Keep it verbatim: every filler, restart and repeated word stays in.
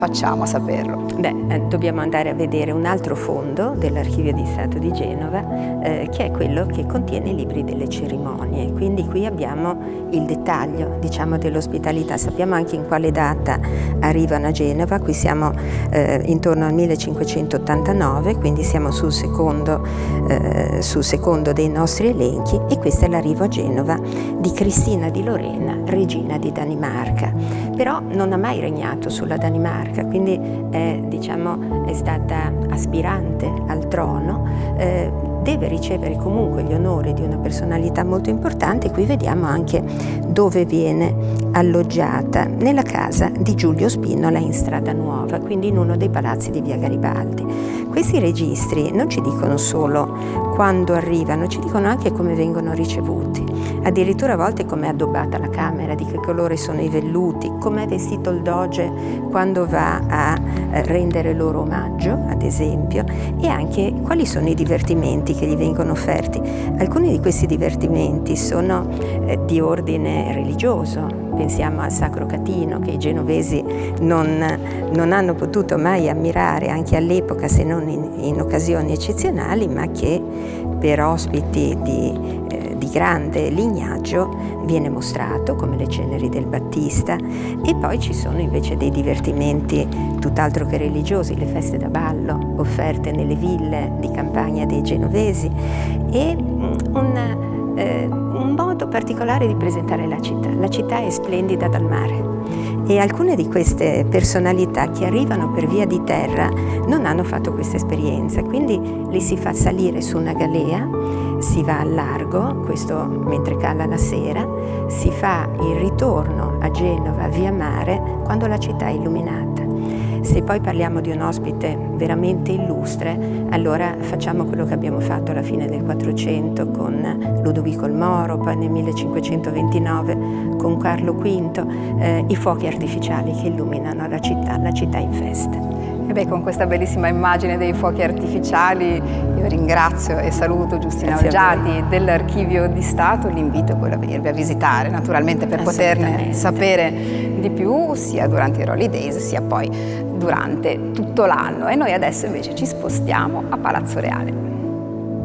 Facciamo a saperlo? Beh, eh, dobbiamo andare a vedere un altro fondo dell'Archivio di Stato di Genova, eh, che è quello che contiene i libri delle cerimonie. Quindi qui abbiamo il dettaglio, diciamo, dell'ospitalità. Sappiamo anche in quale data arrivano a Genova. Qui siamo eh, intorno al millecinquecentottantanove, quindi siamo sul secondo, eh, sul secondo dei nostri elenchi, e questo è l'arrivo a Genova di Cristina di Lorena, regina di Danimarca. Però non ha mai regnato sulla Danimarca, quindi è, diciamo, è stata aspirante al trono, eh, deve ricevere comunque gli onori di una personalità molto importante. Qui vediamo anche dove viene alloggiata, nella casa di Giulio Spinola in Strada Nuova, quindi in uno dei palazzi di via Garibaldi. Questi registri non ci dicono solo quando arrivano, ci dicono anche come vengono ricevuti, addirittura a volte come è addobbata la camera, di che colore sono i velluti, come è vestito il doge quando va a rendere loro omaggio, ad esempio, e anche quali sono i divertimenti che gli vengono offerti. Alcuni di questi divertimenti sono eh, di ordine religioso. Pensiamo al Sacro Catino, che i genovesi non, non hanno potuto mai ammirare, anche all'epoca, se non in, in occasioni eccezionali, ma che per ospiti di di grande lignaggio viene mostrato, come le ceneri del Battista. E poi ci sono invece dei divertimenti tutt'altro che religiosi, le feste da ballo offerte nelle ville di campagna dei genovesi, e un, eh, un modo particolare di presentare la città. La città è splendida dal mare, e alcune di queste personalità che arrivano per via di terra non hanno fatto questa esperienza, quindi li si fa salire su una galea, si va al largo, questo mentre cala la sera, si fa il ritorno a Genova via mare quando la città è illuminata. Se poi parliamo di un ospite veramente illustre, allora facciamo quello che abbiamo fatto alla fine del Quattrocento con Ludovico il Moro, poi nel millecinquecentoventinove con Carlo quinto, eh, i fuochi artificiali che illuminano la città, la città in festa. E beh, con questa bellissima immagine dei fuochi artificiali io ringrazio e saluto Giustina Olgiati dell'Archivio di Stato. L'invito è quello a venirvi a visitare, naturalmente, per poterne sapere di più sia durante i Holidays sia poi durante tutto l'anno. E noi adesso invece ci spostiamo a Palazzo Reale.